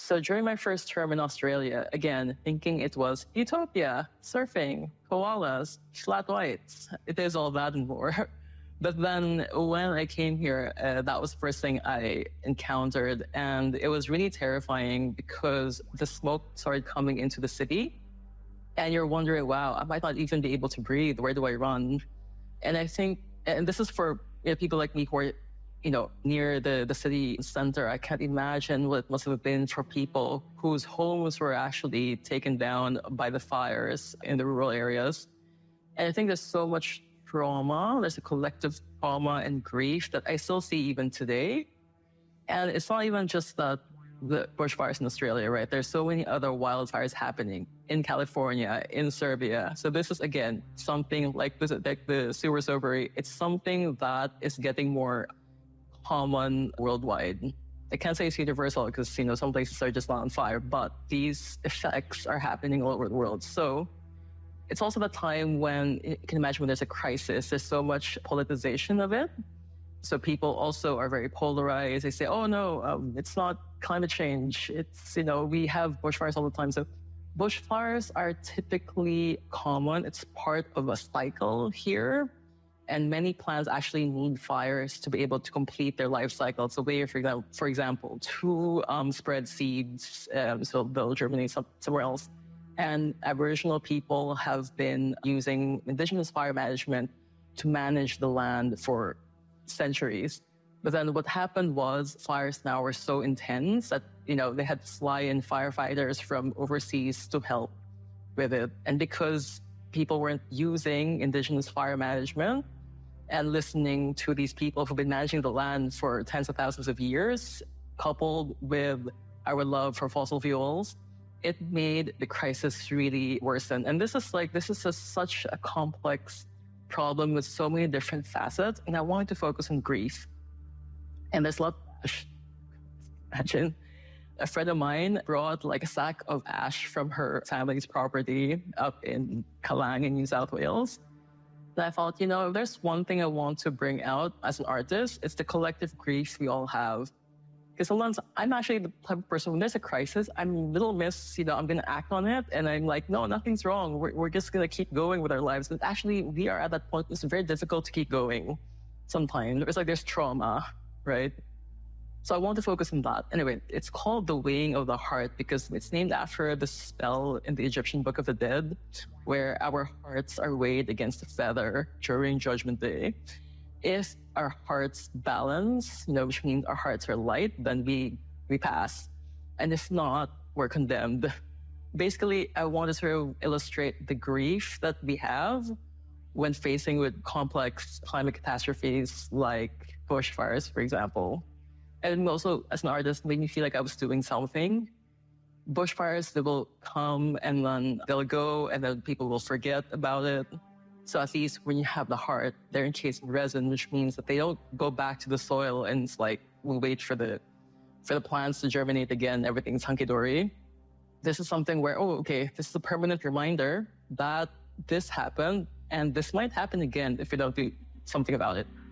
So during my first term in Australia, again, thinking it was utopia, surfing, koalas, flat whites. It is all that and more. But then when I came here, that was the first thing I encountered. And it was really terrifying because the smoke started coming into the city. And you're wondering, wow, I might not even be able to breathe. Where do I run? And I think, and this is for people like me who are, near the city center. I can't imagine what it must have been for people whose homes were actually taken down by the fires in the rural areas. And I think there's so much trauma. There's a collective trauma and grief that I still see even today. And it's not even just that the bushfires in Australia, right? There's so many other wildfires happening in California, in Serbia. So this is, again, something like the Sewers Ovary. It's something that is getting more common worldwide. I can't say it's universal because, some places are just not on fire, but these effects are happening all over the world. So it's also the time when you can imagine when there's a crisis, there's so much politicization of it. So people also are very polarized. They say, oh, no, it's not climate change. It's, we have bushfires all the time. So bushfires are typically common. It's part of a cycle here. And many plants actually need fires to be able to complete their life cycle. It's a way, for example, to spread seeds so they'll germinate somewhere else. And Aboriginal people have been using indigenous fire management to manage the land for centuries. But then what happened was fires now were so intense that, they had to fly in firefighters from overseas to help with it. And because people weren't using indigenous fire management and listening to these people who've been managing the land for tens of thousands of years, coupled with our love for fossil fuels, it made the crisis really worsen. And this is such a complex problem with so many different facets. And I wanted to focus on grief. And there's a lot of ash. Imagine a friend of mine brought a sack of ash from her family's property up in Kalang in New South Wales. And I thought, if there's one thing I want to bring out as an artist, it's the collective grief we all have. Because sometimes I'm actually the type of person, when there's a crisis, I'm little miss, I'm going to act on it. And I'm like, no, nothing's wrong. We're just going to keep going with our lives. But actually, we are at that point. It's very difficult to keep going sometimes. It's there's trauma, right? So I want to focus on that. Anyway, it's called The Weighing of the Heart because it's named after the spell in the Egyptian Book of the Dead, where our hearts are weighed against a feather during Judgment Day. If our hearts balance, which means our hearts are light, then we pass. And if not, we're condemned. Basically, I want to sort of illustrate the grief that we have when facing with complex climate catastrophes like bushfires, for example. And also, as an artist, made me feel like I was doing something. Bushfires, they will come and then they'll go and then people will forget about it. So at least when you have the heart, they're encased in resin, which means that they don't go back to the soil and it's we'll wait for the plants to germinate again, everything's hunky-dory. This is something where, this is a permanent reminder that this happened and this might happen again if we don't do something about it.